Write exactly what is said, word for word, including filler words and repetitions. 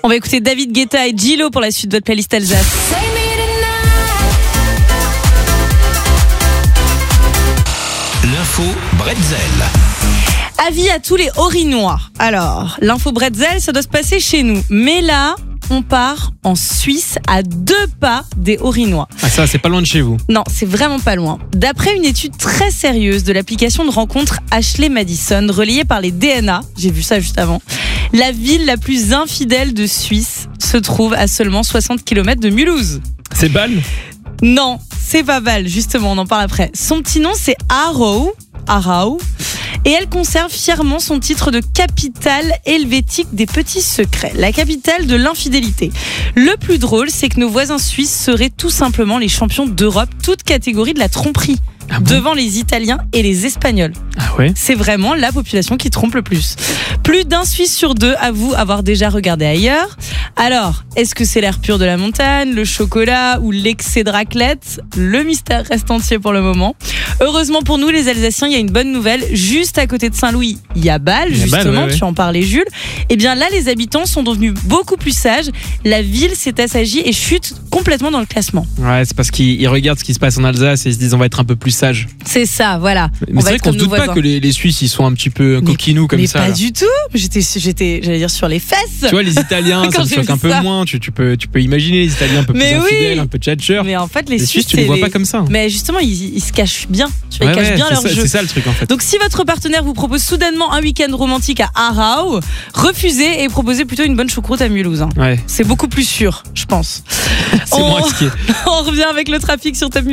On va écouter David Guetta et Djilo pour la suite de votre playlist Alsace. L'info Bretzel. Avis à tous les Orinois. Alors, l'info Bretzel, ça doit se passer chez nous. Mais là, on part en Suisse à deux pas des Orinois. Ah ça, c'est pas loin de chez vous. Non, c'est vraiment pas loin. D'après une étude très sérieuse de l'application de rencontre Ashley Madison, relayée par les D N A, j'ai vu ça juste avant, la ville la plus infidèle de Suisse se trouve à seulement soixante kilomètres de Mulhouse. C'est Bâle ? Non, c'est pas Bâle, justement, on en parle après. Son petit nom, c'est Aarau. Aarau. Et elle conserve fièrement son titre de capitale helvétique des petits secrets, la capitale de l'infidélité. Le plus drôle, c'est que nos voisins suisses seraient tout simplement les champions d'Europe, toute catégorie de la tromperie, ah bon devant les Italiens et les Espagnols. Ah ouais ? C'est vraiment la population qui trompe le plus. Plus d'un Suisse sur deux avoue avoir déjà regardé ailleurs. Alors, est-ce que c'est l'air pur de la montagne, le chocolat ou l'excès de raclette ? Le mystère reste entier pour le moment. Heureusement pour nous, les Alsaciens, il y a une bonne nouvelle. Juste à côté de Saint-Louis, il y a Bâle, Il y a justement, Bâle, ouais, ouais. tu en parlais, Jules. Et bien là, les habitants sont devenus beaucoup plus sages. La ville s'est assagie et chute complètement dans le classement. Ouais, c'est parce qu'ils ils regardent ce qui se passe en Alsace et ils se disent on va être un peu plus sages. C'est ça, voilà. Mais c'est vrai qu'on se doute pas que les, les Suisses ils sont un petit peu coquinous comme mais ça. Mais pas là. du tout. J'étais, j'étais, j'allais dire sur les fesses. Tu vois, les Italiens, ça me j'ai choque vu un peu ça. moins. Tu, tu, peux, tu peux imaginer les Italiens un peu Mais plus oui. infidèles, un peu tchatcheurs. Mais en fait, les, Les Suisses, Suisses, tu les c'est vois les- pas comme ça. Mais justement, ils, ils se cachent bien. Tu vois, Ouais, ils cachent ouais, bien c'est leur ça, jeu. c'est ça le truc en fait. Donc si votre partenaire vous propose soudainement un week-end romantique à Aarau, refusez et proposez plutôt une bonne choucroute à Mulhouse. hein. Ouais, C'est beaucoup plus sûr, je pense. c'est On- moins risqué. On revient avec le trafic sur Top